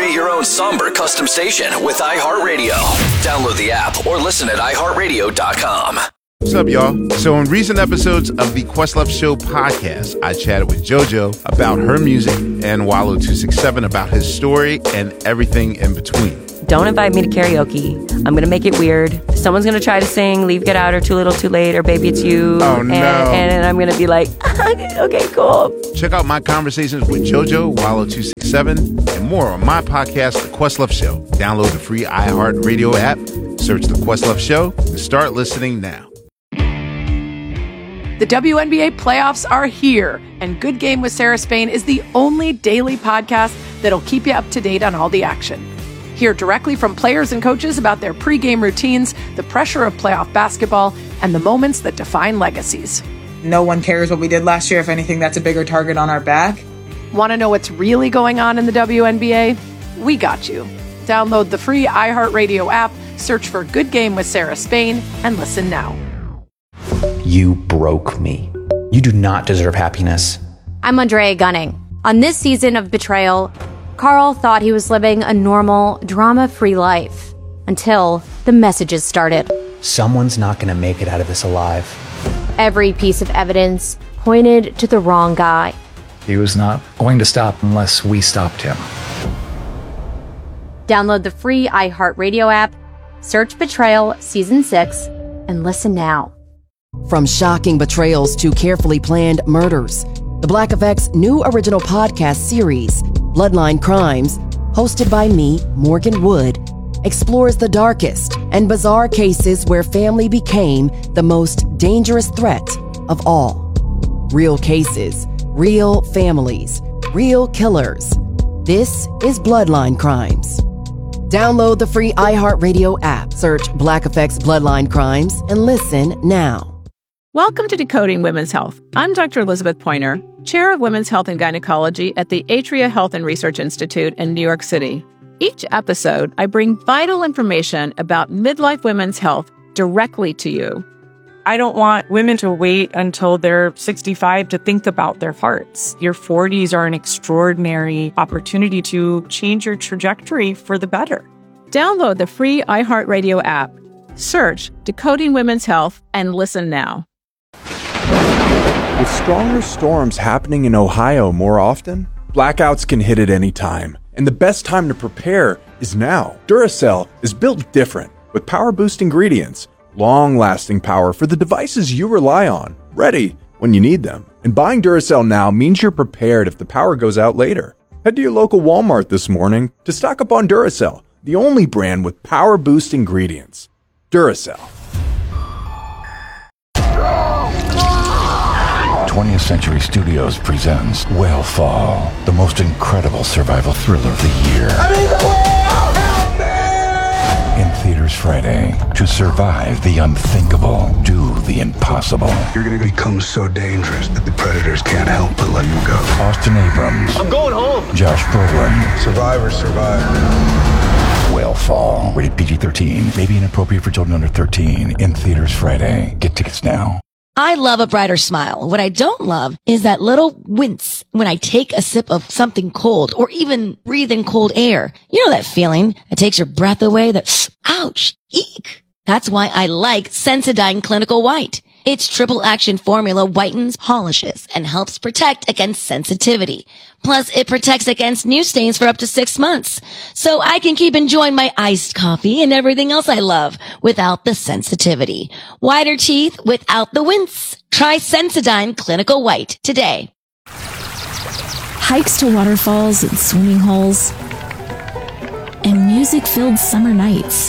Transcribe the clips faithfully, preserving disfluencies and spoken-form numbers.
Create your own somber custom station with iHeartRadio. Download the app or listen at i heart radio dot com. What's up, y'all? So in recent episodes of the Questlove Show podcast, I chatted with JoJo about her music and Wallow two six seven about his story and everything in between. Don't invite me to karaoke. I'm going to make it weird. Someone's going to try to sing Leave, Get Out, or Too Little, Too Late, or Baby It's You. Oh, no. And, and I'm going to be like, okay, cool. Check out my conversations with JoJo, Wallow two six seven, and more on my podcast, The Questlove Show. Download the free iHeartRadio app, search The Questlove Show, and start listening now. The W N B A playoffs are here, and Good Game with Sarah Spain is the only daily podcast that'll keep you up to date on all the action. Hear directly from players and coaches about their pregame routines, the pressure of playoff basketball, and the moments that define legacies. No one cares what we did last year. If anything, that's a bigger target on our back. Want to know what's really going on in the W N B A? We got you. Download the free iHeartRadio app, search for Good Game with Sarah Spain, and listen now. You broke me. You do not deserve happiness. I'm Andrea Gunning. On this season of Betrayal, Carl thought he was living a normal, drama-free life until the messages started. Someone's not going to make it out of this alive. Every piece of evidence pointed to the wrong guy. He was not going to stop unless we stopped him. Download the free iHeartRadio app, search Betrayal Season six, and listen now. From shocking betrayals to carefully planned murders, the Black Effect's new original podcast series, Bloodline Crimes, hosted by me, Morgan Wood, explores the darkest and bizarre cases where family became the most dangerous threat of all. Real cases, real families, real killers. This is Bloodline Crimes. Download the free iHeartRadio app, search Black Effect's Bloodline Crimes, and listen now. Welcome to Decoding Women's Health. I'm Doctor Elizabeth Pointer, Chair of Women's Health and Gynecology at the Atria Health and Research Institute in New York City. Each episode, I bring vital information about midlife women's health directly to you. I don't want women to wait until they're sixty-five to think about their hearts. Your forties are an extraordinary opportunity to change your trajectory for the better. Download the free iHeartRadio app, search Decoding Women's Health, and listen now. With stronger storms happening in Ohio more often, blackouts can hit at any time, and the best time to prepare is now. Duracell is built different, with power-boost ingredients, long-lasting power for the devices you rely on, ready when you need them. And buying Duracell now means you're prepared if the power goes out later. Head to your local Walmart this morning to stock up on Duracell, the only brand with power-boost ingredients. Duracell. twentieth Century Studios presents Whale Fall, the most incredible survival thriller of the year. I'm in the whale! Help me! In theaters Friday. To survive the unthinkable, do the impossible. You're gonna become so dangerous that the predators can't help but let you go. Austin Abrams. I'm going home! Josh Brolin. Survivors survive. Whale Fall. Rated P G thirteen. May be inappropriate for children under thirteen. In theaters Friday. Get tickets now. I love a brighter smile. What I don't love is that little wince when I take a sip of something cold or even breathe in cold air. You know that feeling that takes your breath away, that, ouch, eek. That's why I like Sensodyne Clinical White. Its triple action formula whitens, polishes, and helps protect against sensitivity. Plus, it protects against new stains for up to six months. So I can keep enjoying my iced coffee and everything else I love without the sensitivity. Whiter teeth without the wince. Try Sensodyne Clinical White today. Hikes to waterfalls and swimming holes. And music-filled summer nights.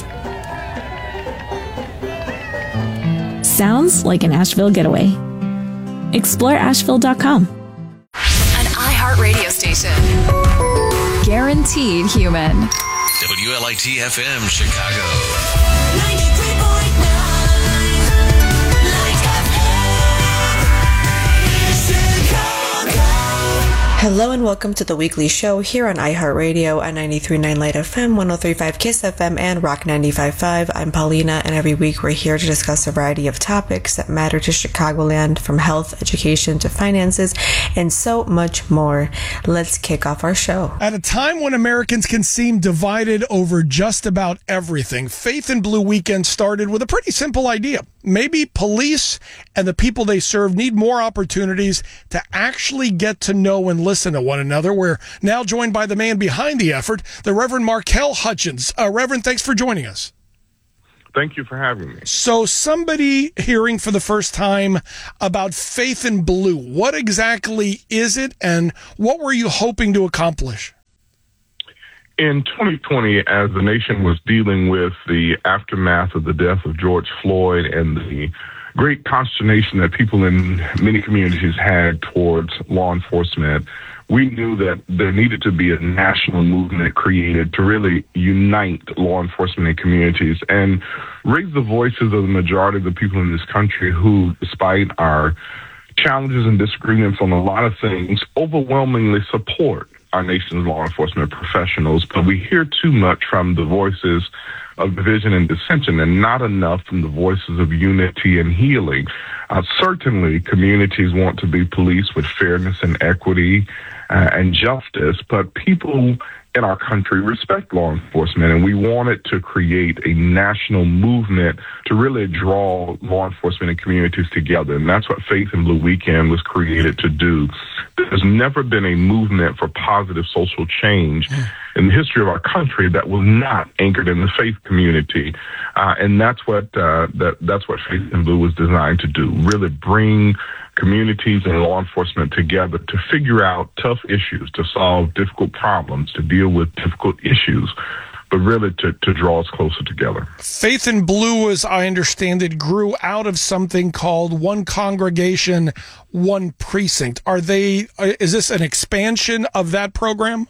Sounds like an Asheville getaway. Explore Asheville dot com. An iHeartRadio station. Guaranteed human. W L I T F M Chicago. ninety-three point nine Light F M Chicago. Hello and welcome to the weekly show here on iHeartRadio at ninety-three point nine Light F M, one oh three point five Kiss F M, and Rock ninety-five point five. I'm Paulina, and every week we're here to discuss a variety of topics that matter to Chicagoland, from health, education, to finances, and so much more. Let's kick off our show. At a time when Americans can seem divided over just about everything, Faith in Blue Weekend started with a pretty simple idea. Maybe police and the people they serve need more opportunities to actually get to know and listen to one another. We're now joined by the man behind the effort, the Reverend Markell Hutchins. Uh, Reverend, thanks for joining us. Thank you for having me. So somebody hearing for the first time about Faith in Blue, what exactly is it, and what were you hoping to accomplish? In twenty twenty, as the nation was dealing with the aftermath of the death of George Floyd and the great consternation that people in many communities had towards law enforcement, we knew that there needed to be a national movement created to really unite law enforcement and communities and raise the voices of the majority of the people in this country who, despite our challenges and disagreements on a lot of things, overwhelmingly support our nation's law enforcement professionals. But we hear too much from the voices of division and dissension and not enough from the voices of unity and healing. Uh, certainly, communities want to be policed with fairness and equity uh, and justice, but people in our country respect law enforcement, and we wanted to create a national movement to really draw law enforcement and communities together, and that's what Faith in Blue Weekend was created to do. There's never been a movement for positive social change in the history of our country that was not anchored in the faith community, uh, and that's what uh, that that's what Faith in Blue was designed to do. Really bring communities and law enforcement together to figure out tough issues, to solve difficult problems, to deal with difficult issues, but really to, to draw us closer together. Faith in Blue, as I understand it, grew out of something called One Congregation, One Precinct. Are they? Is this an expansion of that program?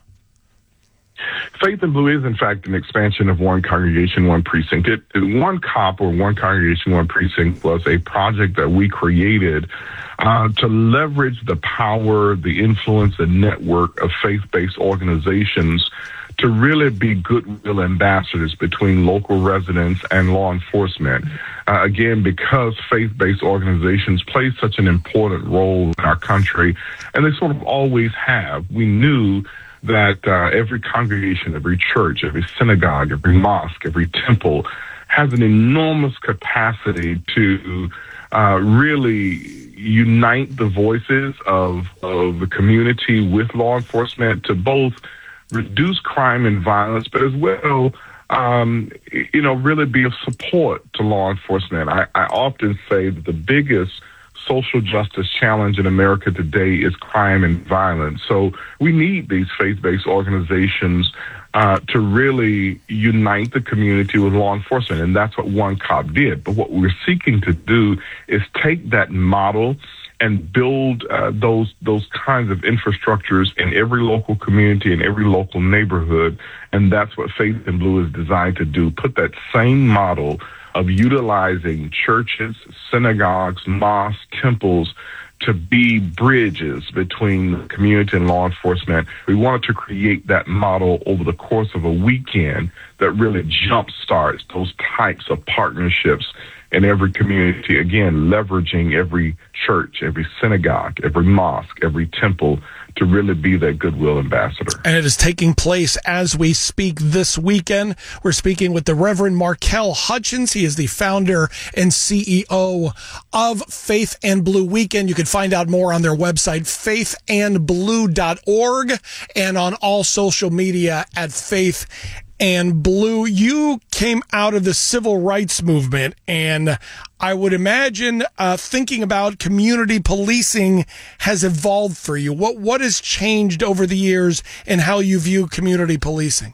Faith in Blue is, in fact, an expansion of One Congregation, One Precinct. It, One COP, or One Congregation, One Precinct, was a project that we created uh, to leverage the power, the influence, and network of faith-based organizations to really be goodwill ambassadors between local residents and law enforcement. Uh, again, because faith-based organizations play such an important role in our country, and they sort of always have, we knew that uh, every congregation, every church, every synagogue, every mosque, every temple has an enormous capacity to uh, really unite the voices of, of the community with law enforcement to both reduce crime and violence, but as well, um, you know, really be of support to law enforcement. I, I often say that the biggest social justice challenge in America today is crime and violence. So we need these faith-based organizations uh, to really unite the community with law enforcement, and that's what One COP did. But what we're seeking to do is take that model and build uh, those those kinds of infrastructures in every local community, in every local neighborhood, and that's what Faith in Blue is designed to do. Put that same model of utilizing churches, synagogues, mosques, temples to be bridges between the community and law enforcement. We wanted to create that model over the course of a weekend that really jumpstarts those types of partnerships in every community, again, leveraging every church, every synagogue, every mosque, every temple to really be that goodwill ambassador. And it is taking place as we speak this weekend. We're speaking with the Reverend Markell Hutchins. He is the founder and C E O of Faith and Blue Weekend. You can find out more on their website, faith and blue dot org, and on all social media at Faith and Blue. You came out of the civil rights movement, and I would imagine uh, thinking about community policing has evolved for you. What what has changed over the years in how you view community policing?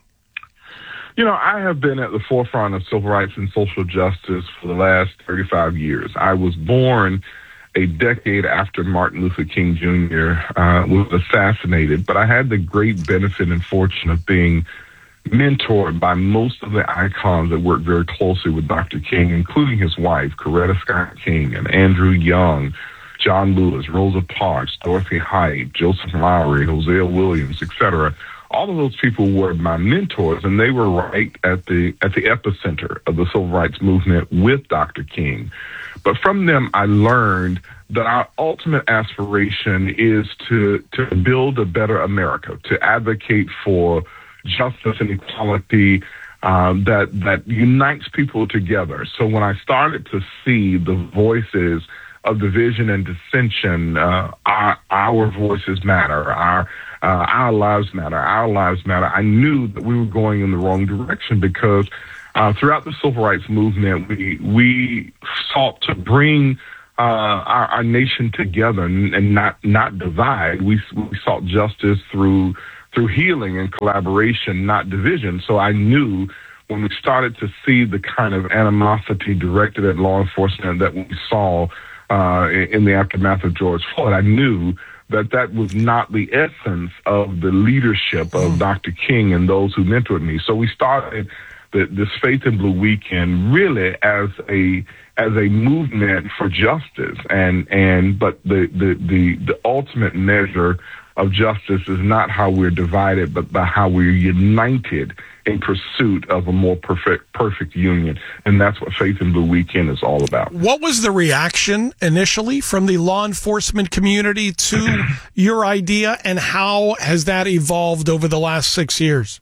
You know, I have been at the forefront of civil rights and social justice for the last thirty-five years. I was born a decade after Martin Luther King Junior Uh, was assassinated, but I had the great benefit and fortune of being mentored by most of the icons that worked very closely with Doctor King, including his wife, Coretta Scott King, and Andrew Young, John Lewis, Rosa Parks, Dorothy Height, Joseph Lowry, Hosea Williams, et cetera. All of those people were my mentors, and they were right at the at the epicenter of the civil rights movement with Doctor King. But from them, I learned that our ultimate aspiration is to to build a better America, to advocate for justice and equality um, that that unites people together. So when I started to see the voices of division and dissension, uh, our, our voices matter, our uh, our lives matter, our lives matter, I knew that we were going in the wrong direction because uh, throughout the civil rights movement, we we sought to bring uh, our, our nation together and, and not not divide. We we sought justice through through healing and collaboration, not division. So I knew when we started to see the kind of animosity directed at law enforcement that we saw uh, in the aftermath of George Floyd, I knew that that was not the essence of the leadership of Doctor King and those who mentored me. So we started the, this Faith in Blue Weekend really as a as a movement for justice, and and but the the the, the ultimate measure of justice is not how we're divided, but by how we're united in pursuit of a more perfect perfect union. And that's what Faith in Blue Weekend is all about. What was the reaction initially from the law enforcement community to your idea, and how has that evolved over the last six years?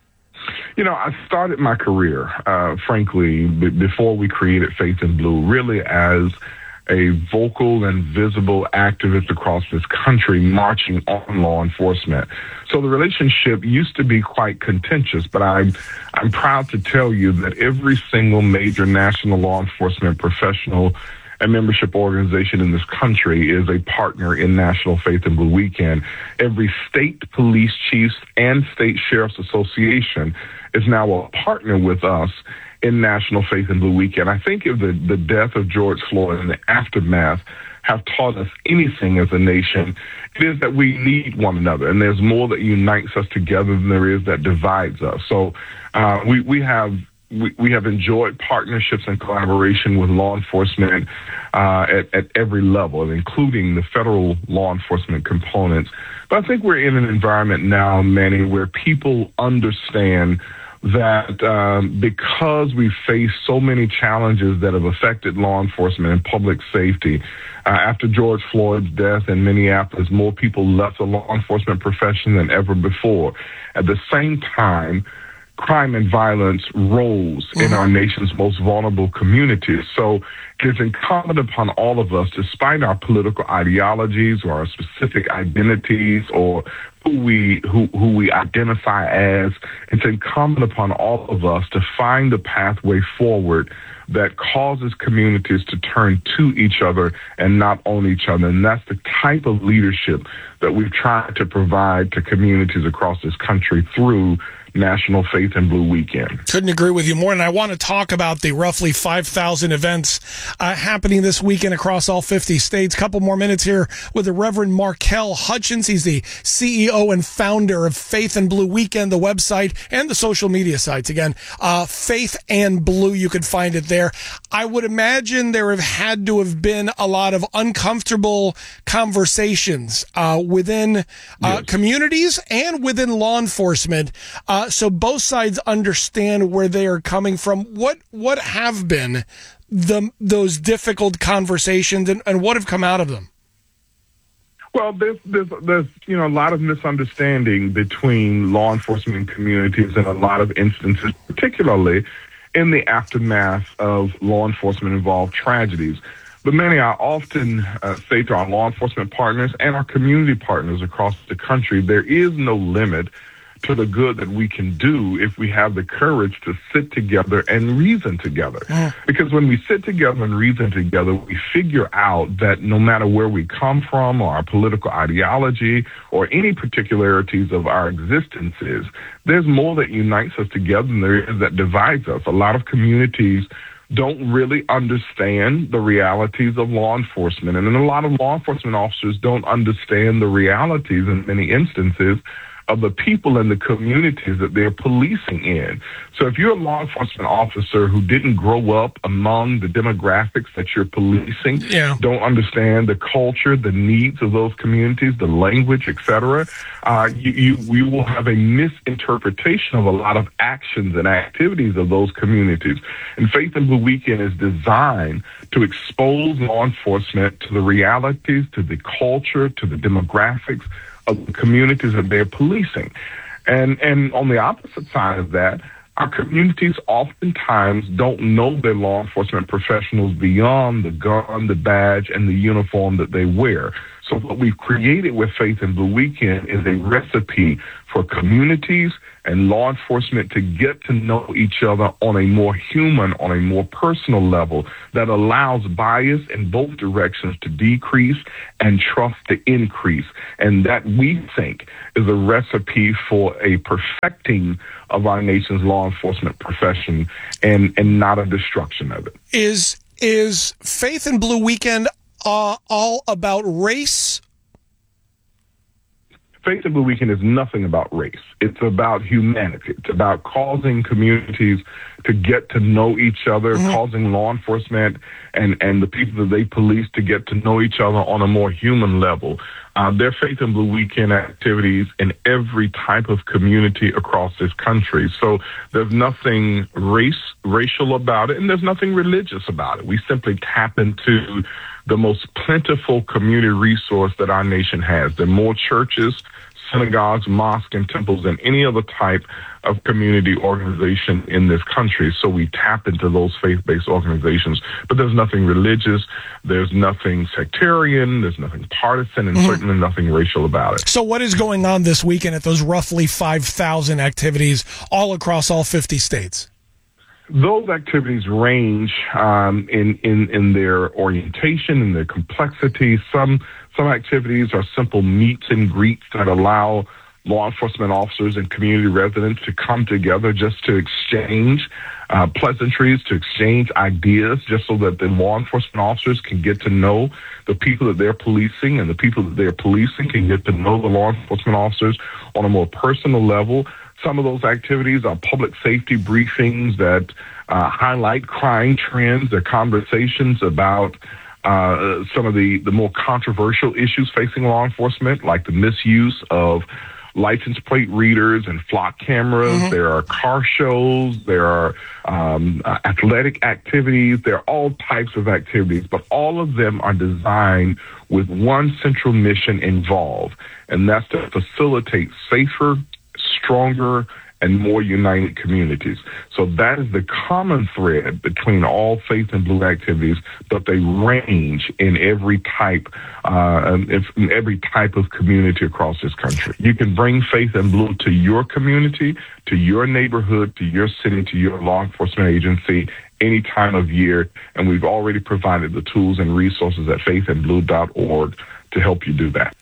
You know, I started my career, uh, frankly, b- before we created Faith in Blue, really as a vocal and visible activist across this country marching on law enforcement. So the relationship used to be quite contentious, but I'm, I'm proud to tell you that every single major national law enforcement professional and membership organization in this country is a partner in National Faith in Blue Weekend. Every state police chiefs and state sheriff's association is now a partner with us in National Faith in Blue Weekend. I think if the, the death of George Floyd and the aftermath have taught us anything as a nation, it is that we need one another, and there's more that unites us together than there is that divides us. So uh, we, we have we, we have enjoyed partnerships and collaboration with law enforcement uh, at, at every level, including the federal law enforcement components. But I think we're in an environment now, Manny, where people understand that um, because we face so many challenges that have affected law enforcement and public safety, uh, after George Floyd's death in Minneapolis, more people left the law enforcement profession than ever before. At the same time, crime and violence rose mm-hmm. in our nation's most vulnerable communities. So it is incumbent upon all of us, despite our political ideologies or our specific identities or who we who, who we identify as, it's incumbent upon all of us to find the pathway forward that causes communities to turn to each other and not on each other. And that's the type of leadership that we've tried to provide to communities across this country through National Faith in Blue Weekend. Couldn't agree with you more. And I want to talk about the roughly five thousand events uh, happening this weekend across all fifty states. Couple more minutes here with the Reverend Markell Hutchins. He's the C E O and founder of Faith in Blue Weekend, the website and the social media sites. Again, uh, Faith and Blue, you can find it there. I would imagine there have had to have been a lot of uncomfortable conversations uh, within uh, yes. communities and within law enforcement. Uh, so both sides understand where they are coming from. What what have been the those difficult conversations, and, and what have come out of them? Well, there's, there's, there's, you know, a lot of misunderstanding between law enforcement and communities in a lot of instances, particularly in the aftermath of law enforcement-involved tragedies. But many, I often uh, say to our law enforcement partners and our community partners across the country, there is no limit to the good that we can do if we have the courage to sit together and reason together. Yeah. Because when we sit together and reason together, we figure out that no matter where we come from or our political ideology or any particularities of our existences, there's more that unites us together than there is that divides us. A lot of communities don't really understand the realities of law enforcement, and a lot of law enforcement officers don't understand the realities in many instances of the people in the communities that they're policing in. So if you're a law enforcement officer who didn't grow up among the demographics that you're policing, yeah. don't understand the culture, the needs of those communities, the language, et cetera, uh, you, you, you will have a misinterpretation of a lot of actions and activities of those communities. And Faith in Blue Weekend is designed to expose law enforcement to the realities, to the culture, to the demographics of the communities that they're policing. And and on the opposite side of that, our communities oftentimes don't know their law enforcement professionals beyond the gun, the badge, and the uniform that they wear. So what we've created with Faith in Blue Weekend is a recipe for communities and law enforcement to get to know each other on a more human, on a more personal level that allows bias in both directions to decrease and trust to increase. And that, we think, is a recipe for a perfecting of our nation's law enforcement profession and, and not a destruction of it. Is, is Faith in Blue Weekend uh, all about race? Faith in Blue Weekend is nothing about race. It's about humanity. It's about causing communities to get to know each other, mm-hmm. causing law enforcement and, and the people that they police to get to know each other on a more human level. Uh, there are Faith in Blue Weekend activities in every type of community across this country. So there's nothing race, racial about it, and there's nothing religious about it. We simply tap into the most plentiful community resource that our nation has. There are more churches, synagogues, mosques, and temples than any other type of community organization in this country. So we tap into those faith-based organizations. But there's nothing religious, there's nothing sectarian, there's nothing partisan, and mm-hmm. certainly nothing racial about it. So what is going on this weekend at those roughly five thousand activities all across all fifty states? Those activities range um, in, in, in their orientation and their complexity. Some some activities are simple meets and greets that allow law enforcement officers and community residents to come together just to exchange uh, pleasantries, to exchange ideas, just so that the law enforcement officers can get to know the people that they're policing, and the people that they're policing can get to know the law enforcement officers on a more personal level. Some of those activities are public safety briefings that uh, highlight crime trends. They're conversations about uh, some of the, the more controversial issues facing law enforcement, like the misuse of license plate readers and flock cameras. Mm-hmm. There are car shows. There are um, uh, athletic activities. There are all types of activities, but all of them are designed with one central mission involved, and that's to facilitate safer, stronger, and more united communities. So that is the common thread between all Faith in Blue activities, but they range in every type, uh, in every type of community across this country. You can bring Faith in Blue to your community, to your neighborhood, to your city, to your law enforcement agency any time of year, and we've already provided the tools and resources at faith in blue dot org to help you do that.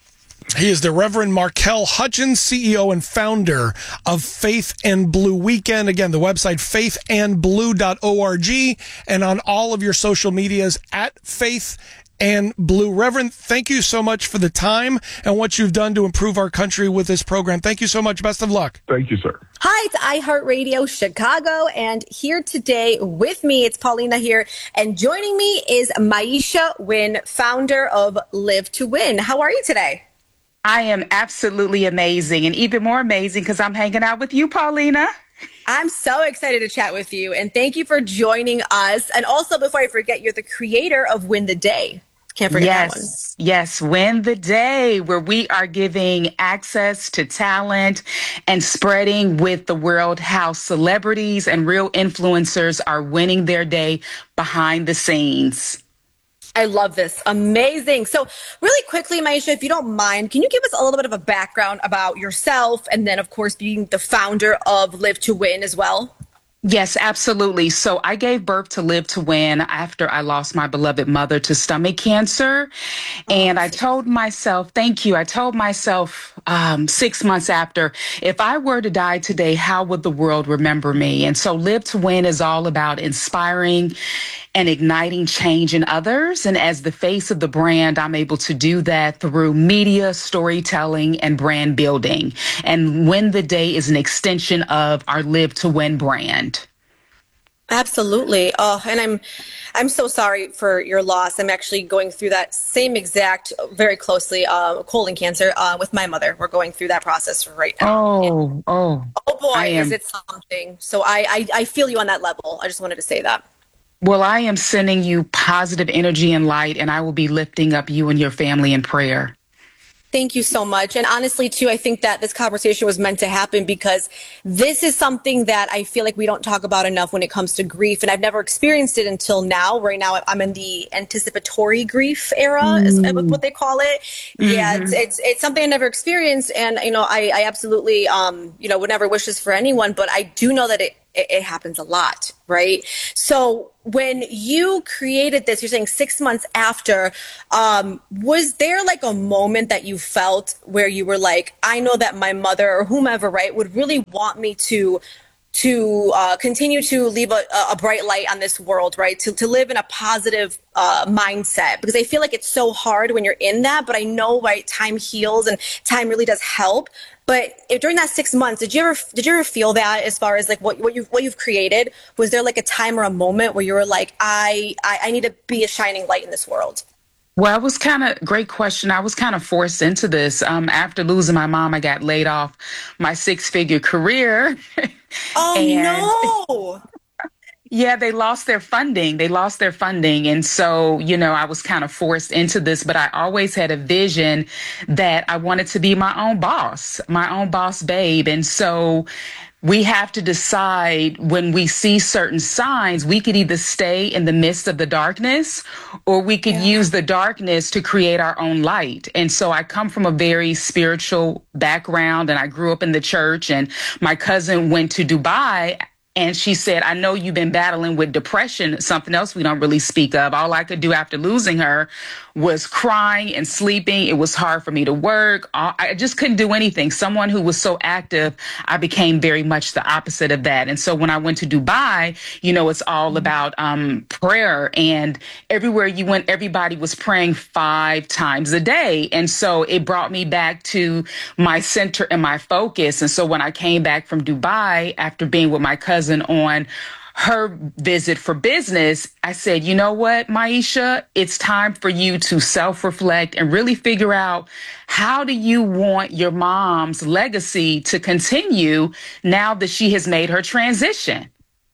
He is the Reverend Markel Hutchins, C E O and founder of Faith in Blue Weekend. Again, the website faith and blue dot org, and on all of your social medias at Faith and Blue. Reverend, thank you so much for the time and what you've done to improve our country with this program. Thank you so much. Best of luck. Thank you, sir. Hi, it's iHeartRadio Chicago, and here today with me, it's Paulina here, and joining me is Maisha Wynn, founder of Live to Win. How are you today? I am absolutely amazing, and even more amazing because I'm hanging out with you, Paulina. I'm so excited to chat with you, and thank you for joining us. And also, before I forget, you're the creator of Win the Day. Can't forget yes, that one. Yes, Win the Day, where we are giving access to talent and spreading with the world how celebrities and real influencers are winning their day behind the scenes. I love this. Amazing. So really quickly, Maisha, if you don't mind, can you give us a little bit of a background about yourself and then, of course, being the founder of Live to Win as well? Yes, absolutely. So I gave birth to Live to Win after I lost my beloved mother to stomach cancer. And I told myself, thank you. I told myself um, six months after, if I were to die today, how would the world remember me? And so Live to Win is all about inspiring and igniting change in others. And as the face of the brand, I'm able to do that through media, storytelling, and brand building. And Win the Day is an extension of our Live to Win brand. Absolutely. Oh, and I'm, I'm so sorry for your loss. I'm actually going through that same exact, very closely, uh, colon cancer, uh, with my mother. We're going through that process right now. Oh, oh, oh boy, I am- is it something. So I, I, I feel you on that level. I just wanted to say that. Well, I am sending you positive energy and light, and I will be lifting up you and your family in prayer. Thank you so much. And honestly, too, I think that this conversation was meant to happen because this is something that I feel like we don't talk about enough when it comes to grief. And I've never experienced it until now. Right now, I'm in the anticipatory grief era, mm. is what they call it. Mm-hmm. Yeah, it's, it's it's something I never experienced. And, you know, I, I absolutely, um, you know, would never wish this for anyone. But I do know that it, it, it happens a lot, right? So when you created this, you're saying six months after, um, was there like a moment that you felt where you were like, I know that my mother or whomever, right, would really want me to to uh, continue to leave a, a bright light on this world, right? To, to live in a positive uh, mindset, because I feel like it's so hard when you're in that, but I know, right, time heals and time really does help. But if, during that six months, did you ever did you ever feel that as far as like what what you what you've created? Was there like a time or a moment where you were like, I I, I need to be a shining light in this world? Well, I was kind of, great question. I was kind of forced into this. Um, after losing my mom, I got laid off my six-figure career. Oh, and, no. Yeah, they lost their funding. They lost their funding. And so, you know, I was kind of forced into this, but I always had a vision that I wanted to be my own boss, my own boss babe. And so we have to decide when we see certain signs, we could either stay in the midst of the darkness or we could yeah. use the darkness to create our own light. And so I come from a very spiritual background and I grew up in the church, and my cousin went to Dubai. And she said, I know you've been battling with depression, something else we don't really speak of. All I could do after losing her was crying and sleeping. It was hard for me to work. I just couldn't do anything. Someone who was so active, I became very much the opposite of that. And so when I went to Dubai, you know, it's all about um, prayer. And everywhere you went, everybody was praying five times a day. And so it brought me back to my center and my focus. And so when I came back from Dubai after being with my cousin, on her visit for business, I said, you know what, Maisha, it's time for you to self-reflect and really figure out, how do you want your mom's legacy to continue now that she has made her transition?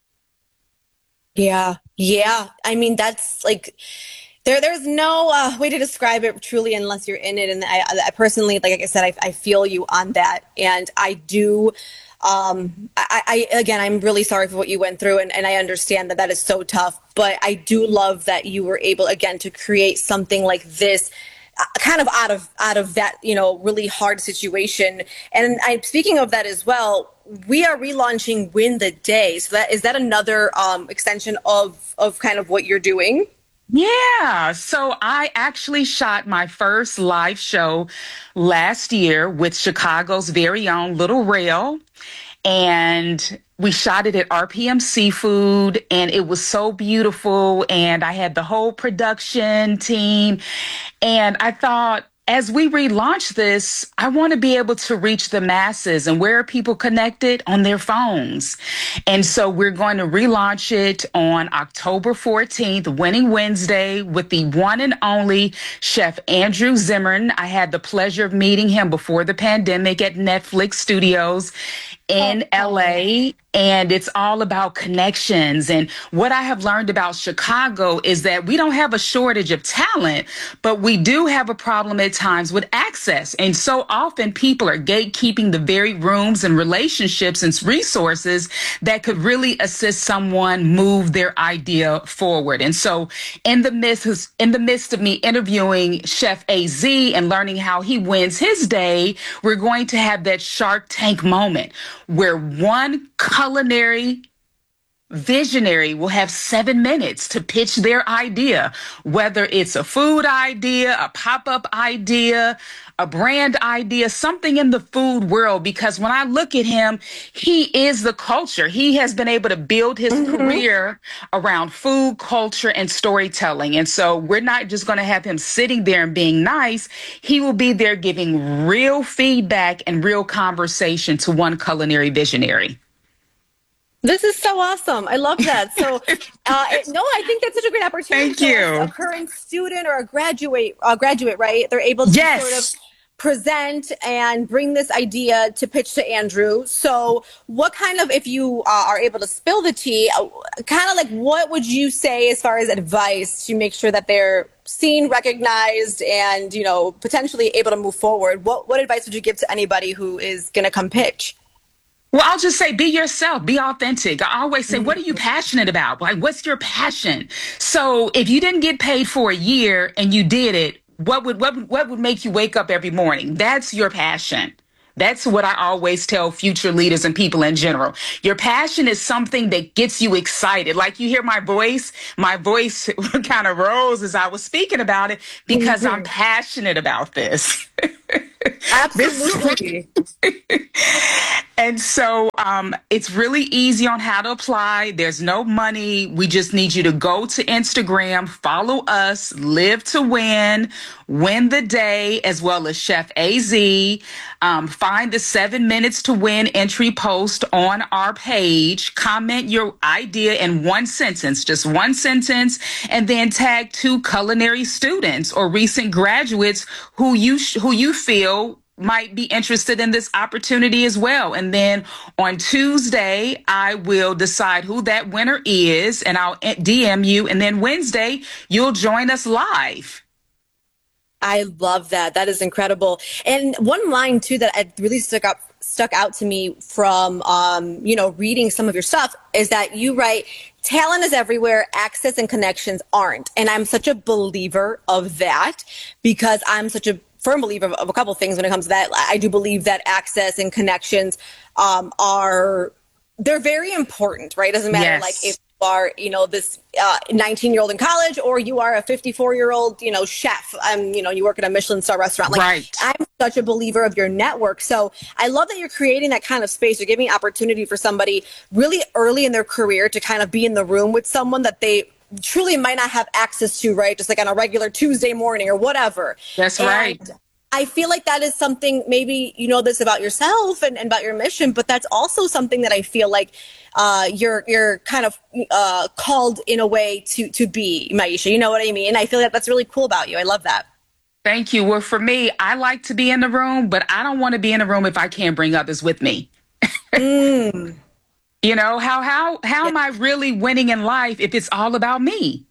Yeah, yeah. I mean, that's like, There, there's no uh, way to describe it truly unless you're in it. And I, I personally, like I said, I, I feel you on that. And I do, um, I, I, again, I'm really sorry for what you went through. And, and I understand that that is so tough. But I do love that you were able, again, to create something like this, uh, kind of out of out of that, you know, really hard situation. And I, speaking of that as well, we are relaunching Win the Day. So that is that another um, extension of of kind of what you're doing? Yeah. So I actually shot my first live show last year with Chicago's very own Little Rail. And we shot it at R P M Seafood, and it was so beautiful. And I had the whole production team. And I thought, as we relaunch this, I want to be able to reach the masses. And where are people connected? On their phones. And so we're going to relaunch it on October fourteenth, Winning Wednesday, with the one and only Chef Andrew Zimmern. I had the pleasure of meeting him before the pandemic at Netflix Studios in L A, and it's all about connections. And what I have learned about Chicago is that we don't have a shortage of talent, but we do have a problem at times with access. And so often people are gatekeeping the very rooms and relationships and resources that could really assist someone move their idea forward. And so in the midst, in the midst of me interviewing Chef A Z and learning how he wins his day, we're going to have that Shark Tank moment where one culinary visionary will have seven minutes to pitch their idea, whether it's a food idea, a pop-up idea, a brand idea, something in the food world. Because when I look at him, he is the culture. He has been able to build his mm-hmm. career around food, culture, and storytelling. And so we're not just going to have him sitting there and being nice. He will be there giving real feedback and real conversation to one culinary visionary. This is so awesome. I love that. So, uh, it, no, I think that's such a great opportunity. Thank you. A current student or a graduate, uh, graduate, right? They're able to yes. sort of present and bring this idea to pitch to Andrew. So what kind of, if you uh, are able to spill the tea, uh, kind of like what would you say as far as advice to make sure that they're seen, recognized, and, you know, potentially able to move forward? What, what advice would you give to anybody who is going to come pitch? Well, I'll just say, be yourself, be authentic. I always say, what are you passionate about? Like, what's your passion? So if you didn't get paid for a year and you did it, what would, what, what would make you wake up every morning? That's your passion. That's what I always tell future leaders and people in general. Your passion is something that gets you excited. Like you hear my voice, my voice kind of rose as I was speaking about it because mm-hmm. I'm passionate about this. Absolutely. And so um, it's really easy on how to apply. There's no money. We just need you to go to Instagram, follow us, Live to Win, Win the Day, as well as Chef A Z. Um, find the seven minutes to win entry post on our page. Comment your idea in one sentence, just one sentence, and then tag two culinary students or recent graduates who you sh- who you feel might be interested in this opportunity as well. And then on Tuesday, I will decide who that winner is, and I'll D M you. And then Wednesday, you'll join us live. I love that. That is incredible. And one line too that really stuck up stuck out to me from um, you know, reading some of your stuff is that you write, talent is everywhere, access and connections aren't. And I'm such a believer of that because I'm such a firm believer of, of a couple of things when it comes to that. I do believe that access and connections um, are, they're very important, right? It doesn't matter yes. like if you are, you know, this nineteen year old in college or you are a fifty-four year old, you know, chef, um, you know, you work at a Michelin star restaurant. Like right. I'm such a believer of your network. So I love that you're creating that kind of space. You're giving opportunity for somebody really early in their career to kind of be in the room with someone that they truly might not have access to, right? Just like on a regular Tuesday morning or whatever. That's and right. I feel like that is something, maybe you know this about yourself and, and about your mission, but that's also something that I feel like uh, you're you're kind of uh, called in a way to to be, Maisha. You know what I mean? And I feel like that's really cool about you. I love that. Thank you. Well, for me, I like to be in the room, but I don't want to be in the room if I can't bring others with me. mm. You know, how how how yeah. am I really winning in life if it's all about me?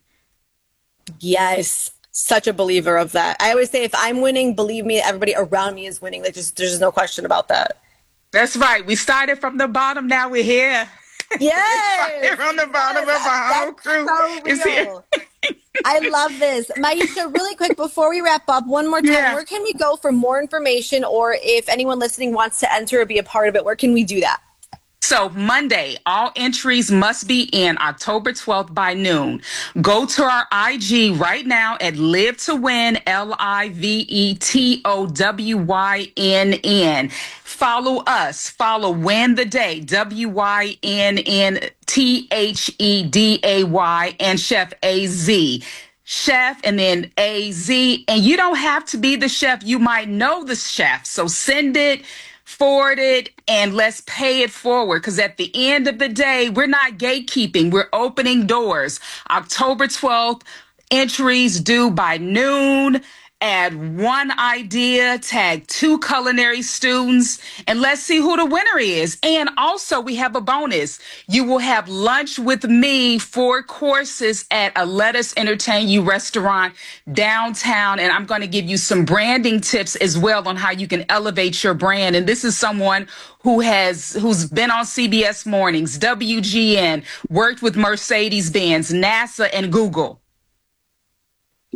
Yes. Such a believer of that. I always say if I'm winning, believe me, everybody around me is winning. Like just, there's no question about that. That's right. We started from the bottom. Now we're here. Yes. From the bottom yes. of our whole crew so is here. I love this. Maisha, really quick, before we wrap up, one more time, yeah. where can we go for more information? Or if anyone listening wants to enter or be a part of it, where can we do that? So Monday, all entries must be in October twelfth by noon. Go to our I G right now at Live to Win, L I V E T O W Y N N. Follow us. Follow Win the Day, W Y N N T H E D A Y, and Chef A Z. Chef and then A Z. And you don't have to be the chef. You might know the chef. So send it, forward it, and let's pay it forward. Because at the end of the day, we're not gatekeeping. We're opening doors. October twelfth, entries due by noon. Add one idea, tag two culinary students, and let's see who the winner is. And also, we have a bonus. You will have lunch with me, four courses at a Let Us Entertain You restaurant downtown. And I'm going to give you some branding tips as well on how you can elevate your brand. And this is someone who has, who's been on C B S Mornings, W G N, worked with Mercedes-Benz, NASA, and Google.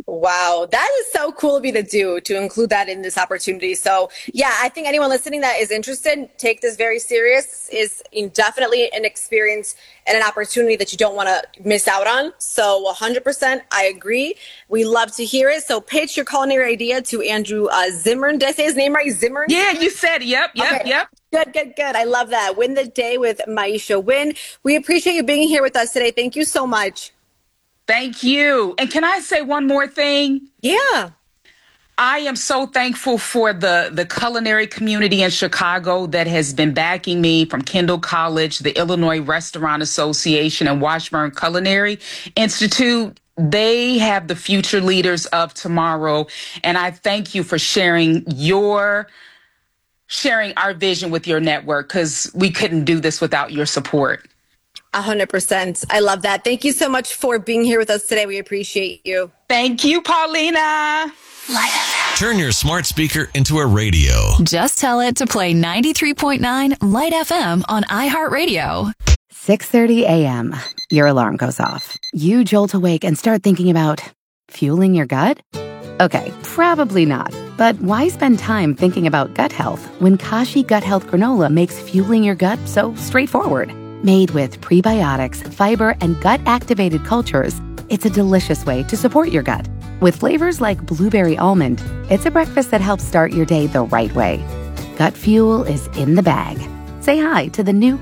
Wow, that is so cool of you to do, to include that in this opportunity. So yeah, I think anyone listening that is interested, take this very serious. Is definitely an experience and an opportunity that you don't want to miss out on. So one hundred percent, I agree. We love to hear it. So pitch your culinary idea to Andrew uh, Zimmern. Did I say his name right? Zimmern? Yeah, you said it. Yep, yep, Okay. yep. Good, good, good. I love that. Win the day with Maisha Win. We appreciate you being here with us today. Thank you so much. Thank you. And can I say one more thing? Yeah. I am so thankful for the, the culinary community in Chicago that has been backing me, from Kendall College, the Illinois Restaurant Association, and Washburn Culinary Institute. They have the future leaders of tomorrow. And I thank you for sharing your sharing our vision with your network, because we couldn't do this without your support. A hundred percent. I love that. Thank you so much for being here with us today. We appreciate you. Thank you, Paulina. Turn your smart speaker into a radio. Just tell it to play ninety-three point nine Light F M on iHeartRadio. six thirty a.m. Your alarm goes off. You jolt awake and start thinking about fueling your gut? Okay, probably not. But why spend time thinking about gut health when Kashi Gut Health Granola makes fueling your gut so straightforward? Made with prebiotics, fiber, and gut-activated cultures, it's a delicious way to support your gut. With flavors like blueberry almond, it's a breakfast that helps start your day the right way. Gut fuel is in the bag. Say hi to the new